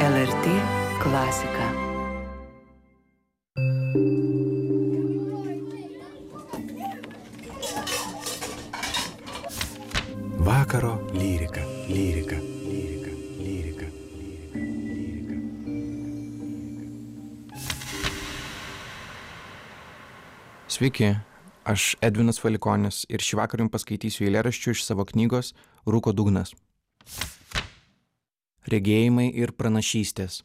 LRT klasika. Vakaro lyrika, lyrika, lyrika, lyrika, lyrika. Sveiki, aš Edvinas Valikonis ir šį vakarą jums paskaitysiu eilėraščių iš savo knygos Rūko dugnas. Regėjimai ir pranašystės.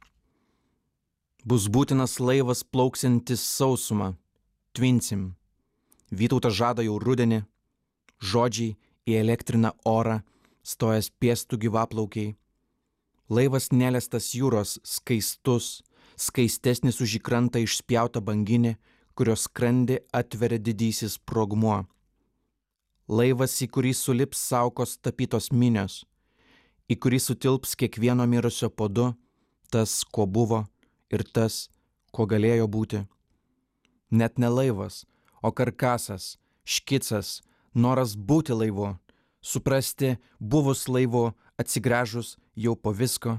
Bus būtinas laivas plauksintis sausumą, tvinsim. Vytautas žada jau rudenį, žodžiai įelektrina orą, stojas pėstų gyvaplaukiai. Laivas neliestas jūros, skaistus, skaistesnis už į krantą išspjautą banginį, kurios skrandį atveria didysis sprogmuo. Laivas, į kurį sulips saukos tapytos minios, į kurį sutilps kiekvieno mirusio po du, tas, ko buvo, ir tas, ko galėjo būti. Net ne laivas, o karkasas, škicas, noras būti laivu, suprasti buvus laivu, atsigręžus jau po visko.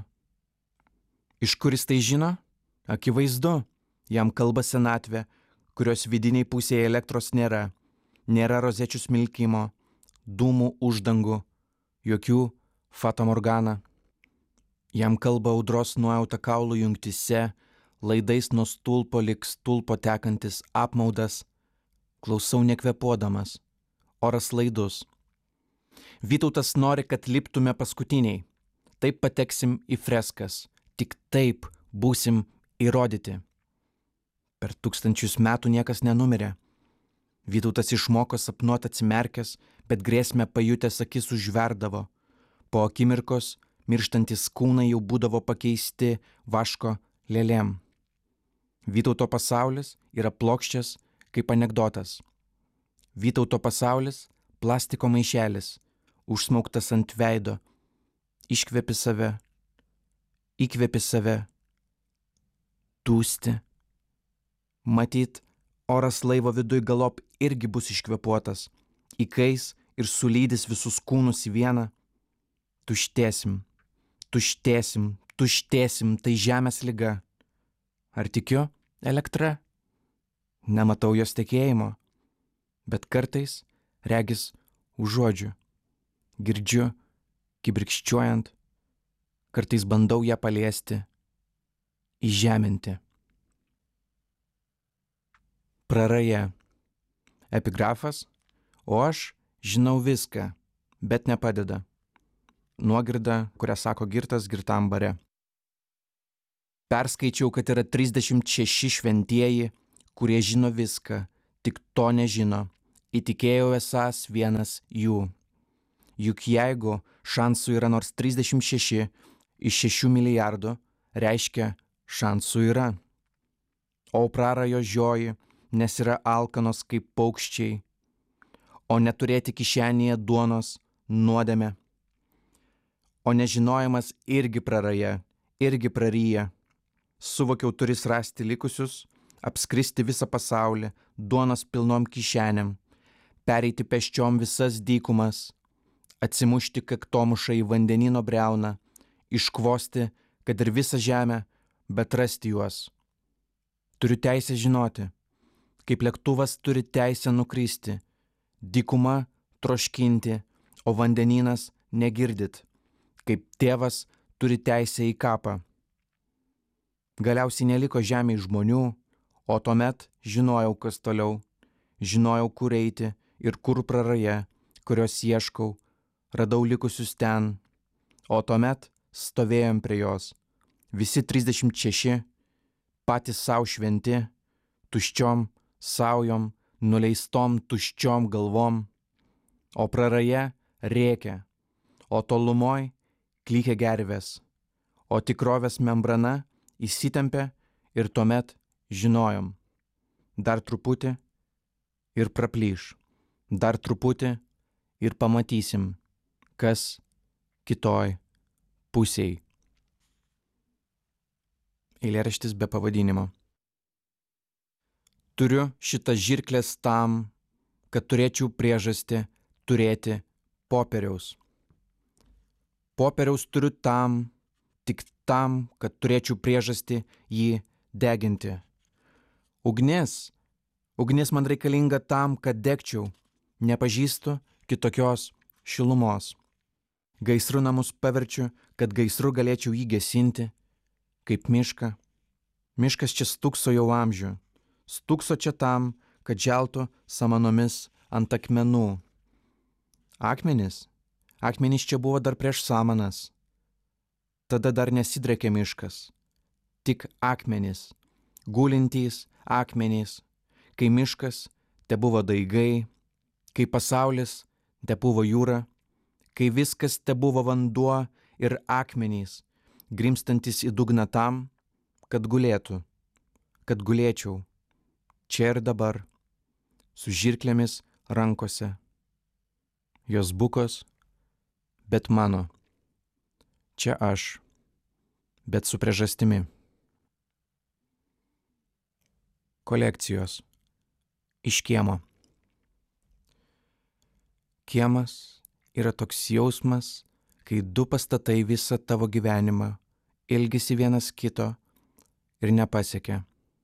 Iš kur jis tai žino? Akivaizdu, jam kalba senatvė, kurios vidiniai pusėje elektros nėra, nėra rozečių smilkimo, dūmų uždangų, jokių fatamorgana. Jam kalba audros nuojauta kaulų jungtyse, laidais nuo stulpo lik stulpo tekantis apmaudas, klausau nekvepuodamas, oras laidus. Vytautas nori, kad liptume paskutiniai, taip pateksim į freskas, tik taip būsim įrodyti. Per 1000 metų niekas nenumirė. Vytautas išmoko sapnuot atsimerkęs, bet grėsmę pajutęs akis užverdavo. Po akimirkos mirštantis kūnai jau būdavo pakeisti vaško lėlėm. Vytauto pasaulis yra plokščias kaip anekdotas. Vytauto pasaulis plastiko maišelis, užsmauktas ant veido. Iškvepi save, įkvepi save, tūsti. Matyt, oras laivo viduj galop irgi bus iškvepuotas, įkais ir sulydys visus kūnus į vieną. Tuštėsim, tuštėsim, tuštėsim, tai žemės liga. Ar tikiu elektra? Nematau jos tekėjimo, bet kartais regis užuodžiu, girdžiu kibirkščiuojant, kartais bandau ją paliesti, įžeminti. Praraja. Epigrafas, o aš žinau viską, bet nepadeda. Nuogirda, kurią sako girtas girtam bare. Perskaičiau, kad yra 36 šventieji, kurie žino viską, tik to nežino. Įtikėjau esąs vienas jų. Juk jeigu šansų yra nors 36 iš 6 milijardų, reiškia šansų yra. O prarajo žioji, nes yra alkanos kaip paukščiai, o neturėti kišenėje duonos nuodėmė. O nežinojimas irgi praraja, irgi praryja. Suvokiau turis rasti likusius, apskristi visą pasaulį, duonos pilnom kišenėm, pereiti pėsčiom visas dykumas, atsimušti kaktomušą į vandenyno briauną, iškvosti, kad ir visą žemę, bet rasti juos. Turiu teisę žinoti, kaip lėktuvas turi teisę nukristi, dykuma troškinti, o vandenynas negirdit, kaip tėvas turi teisę į kapą. Galiausiai neliko žemėje žmonių, o tuomet žinojau, kas toliau, žinojau, kur eiti ir kur praraja, kurios ieškau, radau likusius ten, o tuomet stovėjom prie jos, visi 36, patys savo šventi, tuščiom saujom, nuleistom tuščiom galvom, o praraja rėkia, o tolumoj klykia gervės, o tikrovės membrana įsitempė ir tuomet žinojom. Dar truputį ir praplyš, dar truputį ir pamatysim, kas kitoj pusėj. Eilėraštis be pavadinimo. Turiu šitas žirklės tam, kad turėčiau priežastį turėti popieriaus. Popieriaus turiu tam, tik tam, kad turėčiau priežastį jį deginti. Ugnis man reikalinga tam, kad degčiau, nepažįstu kitokios šilumos. Gaisru namus paverčiu, kad gaisru galėčiau jį gesinti, kaip mišką. Miškas čia stūkso jau amžių, stūkso čia tam, kad želtų samanomis ant akmenų. Akmenys čia buvo dar prieš samanas. Tada dar nesidrekė miškas, tik akmenys, gulintys akmenys, kai miškas te buvo daigai, kai pasaulis te buvo jūra, kai viskas te buvo vanduo ir akmenys, grimstantis į dugną tam, kad gulėčiau, čia ir dabar, su žirklėmis rankose. Jos bukos, bet mano. Čia aš, bet su priežastimi. Kolekcijos. Iš kiemo. Kiemas yra toks jausmas, kai du pastatai visą tavo gyvenimą ilgisi vienas kito ir nepasiekia.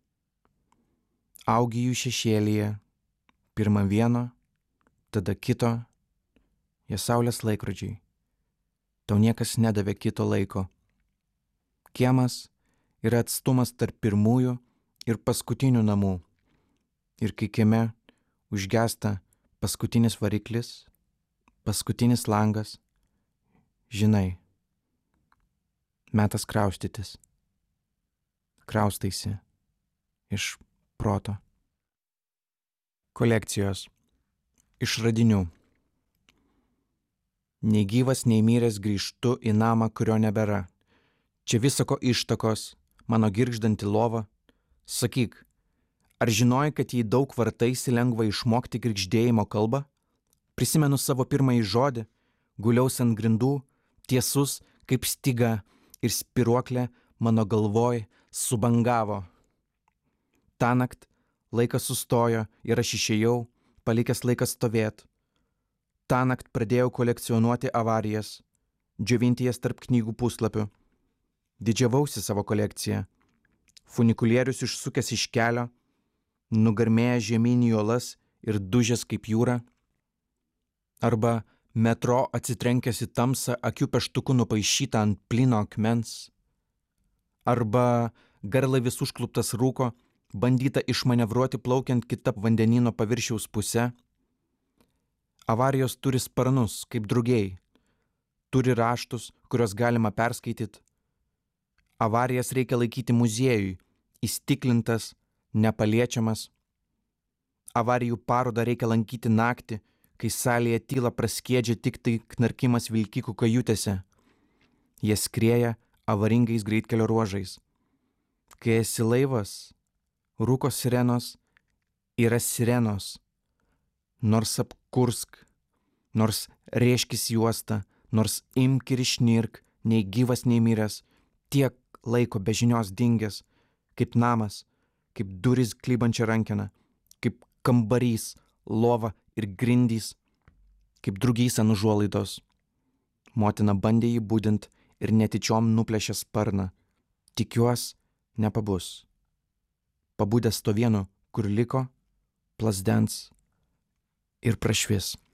Augi jų šešėlyje, pirma vieno, tada kito, jie saulės laikrodžiai. Tau niekas nedavė kito laiko. Kiemas yra atstumas tarp pirmųjų ir paskutinių namų. Ir kai kieme užgesta paskutinis variklis, paskutinis langas, žinai, metas kraustytis. Kraustaisi iš proto. Kolekcijos. Iš radinių. Nei gyvas, nei miręs grįžtu į namą, kurio nebėra. Čia visako ištakos, mano girgždanti lova. Sakyk, ar žinojai, kad jei daug vartaisi lengva išmokti girgždėjimo kalbą? Prisimenu savo pirmąjį žodį, guliaus ant grindų, tiesus kaip styga ir spiruoklė mano galvoj subangavo. Tąnakt laikas sustojo ir aš išėjau, palikęs laiką stovėt. Tąnakt pradėjau kolekcionuoti avarijas, džiovinti jas tarp knygų puslapių. Didžiavausi savo kolekciją. Funikulierius išsukęs iš kelio, nugarmėjęs žemyn į uolas ir dužęs kaip jūra. Arba metro atsitrenkęs į tamsą akių peštuku nupaišytą ant plyno akmens. Arba garlaivis užkluptas rūko, bandyta išmanevruoti plaukiant kitą vandenyno paviršiaus pusę. Avarijos turi sparnus, kaip drugiai. Turi raštus, kuriuos galima perskaityti. Avarijas reikia laikyti muziejui, įstiklintas, nepaliečiamas. Avarijų parodą reikia lankyti naktį, kai salėje tyla praskiedžia tik tai knarkimas vilkikų kajutėse. Jie skrieja avaringais greitkelio ruožais. Kai esi laivas, rūko sirenos yra sirenos. Nors apkursk, nors rėžkis juosta, nors imk ir išnirk, nei gyvas, nei miręs, tiek laiko be žinios dingęs, kaip namas, kaip durys klybančia rankena, kaip kambarys, lova ir grindys, kaip drugys ant užuolaidos. Motina bandė jį budint ir netyčiom nuplėšė sparną. Tikiuos, nepabus. Pabudęs to vienu, kur liko, plasdens ir prašvis.